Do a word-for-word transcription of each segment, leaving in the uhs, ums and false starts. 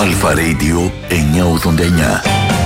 Αλφα Radio εννιακόσια ογδόντα εννιά.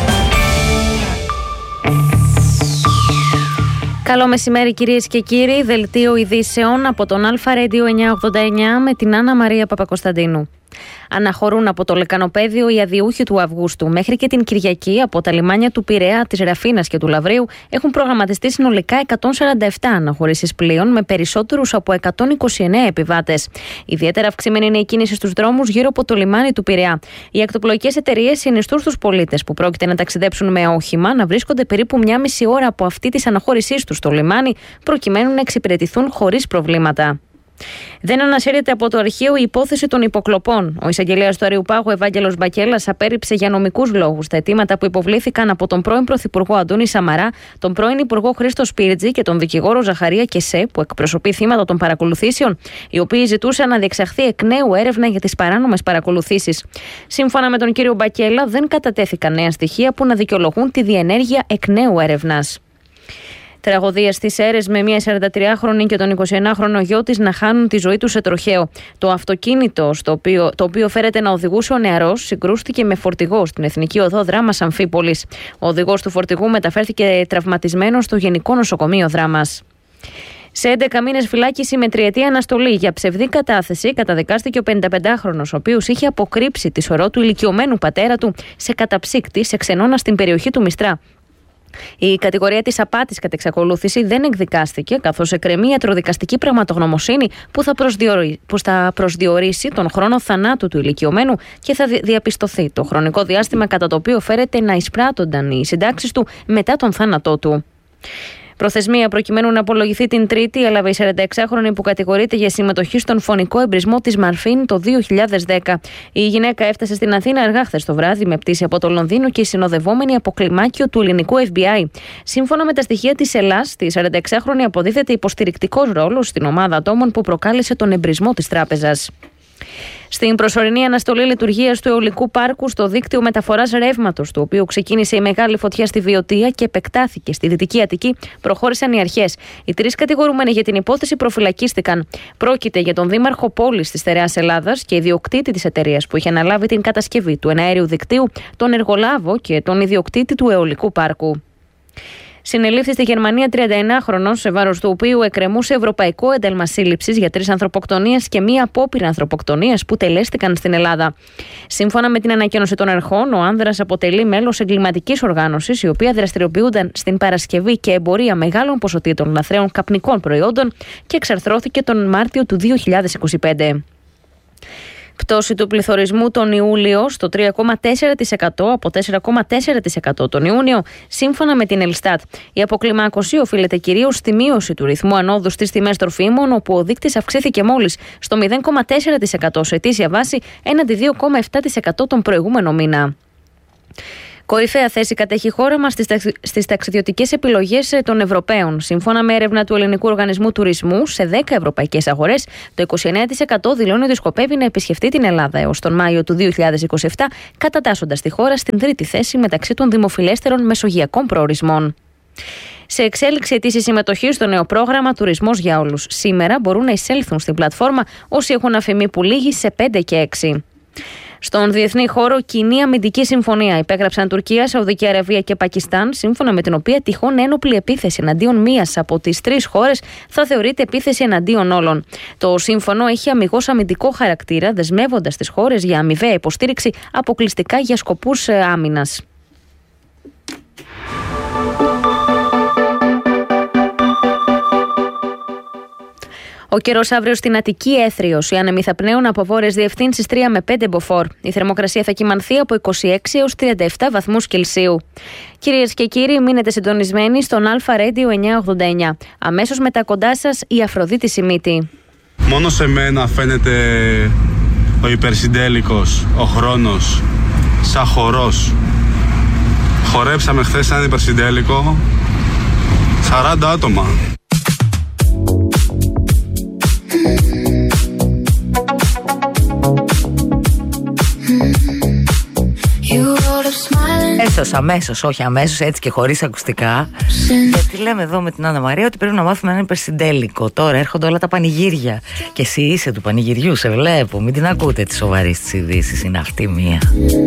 Καλό μεσημέρι κυρίες και κύριοι, δελτίο ειδήσεων από τον Αλφα Radio εννιακόσια ογδόντα εννιά με την Άννα Μαρία Παπακοσταντίνου. Αναχωρούν από το λεκανοπέδιο οι αδιούχοι του Αυγούστου. Μέχρι και την Κυριακή, από τα λιμάνια του Πειραιά, της Ραφίνας και του Λαβρίου, έχουν προγραμματιστεί συνολικά εκατόν σαράντα επτά αναχωρήσεις πλοίων με περισσότερους από εκατόν είκοσι εννέα επιβάτες. Ιδιαίτερα αυξημένη είναι η κίνηση στους δρόμους γύρω από το λιμάνι του Πειραιά. Οι ακτοπλοϊκές εταιρείες συνιστούν στους πολίτες που πρόκειται να ταξιδέψουν με όχημα να βρίσκονται περίπου μία μισή ώρα από αυτή τη αναχώρησής τους στο λιμάνι, προκειμένου να εξυπηρετηθούν χωρίς προβλήματα. Δεν ανασύρεται από το αρχείο η υπόθεση των υποκλοπών. Ο εισαγγελέας του Αριουπάγου, Ευάγγελος Μπακέλας, απέρριψε για νομικούς λόγους τα αιτήματα που υποβλήθηκαν από τον πρώην Πρωθυπουργό Αντώνη Σαμαρά, τον πρώην Υπουργό Χρήστο Σπίρτζη και τον δικηγόρο Ζαχαρία Κεσέ, που εκπροσωπεί θύματα των παρακολουθήσεων, οι οποίοι ζητούσαν να διεξαχθεί εκ νέου έρευνα για τις παράνομες παρακολουθήσεις. Σύμφωνα με τον κύριο Μπακέλα, δεν κατατέθηκαν νέα στοιχεία που να δικαιολογούν τη διενέργεια εκ νέου έρευνας. Τραγωδία στις Σέρρες με μια σαραντατριάχρονη και τον εικοσιενάχρονο γιο της να χάνουν τη ζωή τους σε τροχαίο. Το αυτοκίνητο, στο οποίο, το οποίο φέρεται να οδηγούσε ο νεαρός, συγκρούστηκε με φορτηγό στην Εθνική Οδό Δράμας Αμφίπολης. Ο οδηγός του φορτηγού μεταφέρθηκε τραυματισμένος στο Γενικό Νοσοκομείο Δράμας. Σε έντεκα μήνες φυλάκιση με τριετή αναστολή για ψευδή κατάθεση καταδικάστηκε ο πενηνταπεντάχρονος, ο οποίος είχε αποκρύψει τη σωρό του ηλικιωμένου πατέρα του σε καταψύκτη σε ξενώνα στην περιοχή του Μιστρά. Η κατηγορία της απάτης κατ' εξακολούθηση δεν εκδικάστηκε, καθώς εκκρεμεί ιατροδικαστική πραγματογνωμοσύνη που θα, προσδιορί... που θα προσδιορίσει τον χρόνο θανάτου του ηλικιωμένου και θα διαπιστωθεί το χρονικό διάστημα κατά το οποίο φέρεται να εισπράττονταν οι συντάξεις του μετά τον θάνατό του. Προθεσμία προκειμένου να απολογηθεί την Τρίτη έλαβε η σαρανταεξάχρονη που κατηγορείται για συμμετοχή στον φωνικό εμπρισμό της Μαρφίν το δύο χιλιάδες δέκα. Η γυναίκα έφτασε στην Αθήνα αργά χθες το βράδυ με πτήση από το Λονδίνο και συνοδευόμενη από κλιμάκιο του ελληνικού Εφ Μπι Άι. Σύμφωνα με τα στοιχεία της Ελλάς, τη σαρανταεξάχρονη αποδίδεται υποστηρικτικός ρόλος στην ομάδα ατόμων που προκάλεσε τον εμπρισμό της τράπεζας. Στην προσωρινή αναστολή λειτουργίας του αιωλικού πάρκου στο δίκτυο μεταφοράς ρεύματος, του οποίου ξεκίνησε η μεγάλη φωτιά στη Βιωτία και επεκτάθηκε στη Δυτική Αττική, προχώρησαν οι αρχές. Οι τρεις κατηγορούμενοι για την υπόθεση προφυλακίστηκαν. Πρόκειται για τον δήμαρχο πόλης της Στερεάς Ελλάδας και ιδιοκτήτη της εταιρείας που είχε αναλάβει την κατασκευή του εναέριου δικτύου, τον εργολάβο και τον ιδιοκτήτη του αιωλικού πάρκου. Συνελήφθη στη Γερμανία τριανταεννάχρονος, σε βάρος του οποίου εκκρεμούσε ευρωπαϊκό ένταλμα σύλληψης για τρεις ανθρωποκτονίες και μία απόπειρα ανθρωποκτονίας που τελέστηκαν στην Ελλάδα. Σύμφωνα με την ανακοίνωση των αρχών, ο άνδρας αποτελεί μέλος εγκληματικής οργάνωσης, η οποία δραστηριοποιούνταν στην παρασκευή και εμπορία μεγάλων ποσοτήτων λαθρέων καπνικών προϊόντων και εξαρθρώθηκε τον Μάρτιο του δύο χιλιάδες είκοσι πέντε. Πτώση του πληθωρισμού τον Ιούλιο στο τρία κόμμα τέσσερα τοις εκατό από τέσσερα κόμμα τέσσερα τοις εκατό τον Ιούνιο, σύμφωνα με την Ελστάτ. Η αποκλιμάκωση οφείλεται κυρίως στη μείωση του ρυθμού ανόδου στις τιμές τροφίμων, όπου ο δείκτης αυξήθηκε μόλις στο μηδέν κόμμα τέσσερα τοις εκατό σε ετήσια βάση έναντι δύο κόμμα επτά τοις εκατό τον προηγούμενο μήνα. Κορυφαία θέση κατέχει η χώρα μας στις ταξιδιωτικές επιλογές των Ευρωπαίων. Σύμφωνα με έρευνα του Ελληνικού Οργανισμού Τουρισμού, σε δέκα ευρωπαϊκές αγορές, το είκοσι εννέα τοις εκατό δηλώνει ότι σκοπεύει να επισκεφτεί την Ελλάδα έως τον Μάιο του δύο χιλιάδες είκοσι επτά, κατατάσσοντας τη χώρα στην τρίτη θέση μεταξύ των δημοφιλέστερων μεσογειακών προορισμών. Σε εξέλιξη αιτήσεις συμμετοχή στο νέο πρόγραμμα Τουρισμός για Όλους. Σήμερα μπορούν να εισέλθουν στην πλατφόρμα όσοι έχουν αφημί που λήγει σε πέντε και έξι. Στον διεθνή χώρο, κοινή αμυντική συμφωνία υπέγραψαν Τουρκία, Σαουδική Αραβία και Πακιστάν, σύμφωνα με την οποία τυχόν ένοπλη επίθεση εναντίον μίας από τις τρεις χώρες θα θεωρείται επίθεση εναντίον όλων. Το σύμφωνο έχει αμιγώς αμυντικό χαρακτήρα, δεσμεύοντας τις χώρες για αμοιβαία υποστήριξη αποκλειστικά για σκοπούς άμυνας. Ο καιρός αύριο στην Αττική έθριος. Οι άνεμοι θα πνέουν από βόρειες διευθύνσεις τρία με πέντε μποφόρ. Η θερμοκρασία θα κυμανθεί από είκοσι έξι έως τριάντα επτά βαθμούς Κελσίου. Κυρίες και κύριοι, μείνετε συντονισμένοι στον Αλφα Radio εννιακόσια ογδόντα εννιά. Αμέσως μετά κοντά σας η Αφροδίτη Σιμίτη. Μόνο σε μένα φαίνεται ο υπερσυντέλικος, ο χρόνος, σαν χορός. Χορέψαμε χθες έναν υπερσυντέλικο, σαράντα άτομα. αμέσως, αμέσως, όχι αμέσως, έτσι και χωρίς ακουστικά. Γιατί λέμε εδώ με την Άννα Μαρία ότι πρέπει να μάθουμε ένα υπερσυντέλικο. Τώρα έρχονται όλα τα πανηγύρια. Και εσύ είσαι του πανηγυριού, σε βλέπω. Μην την ακούτε τη σοβαρή στις ειδήσεις, είναι αυτή μία.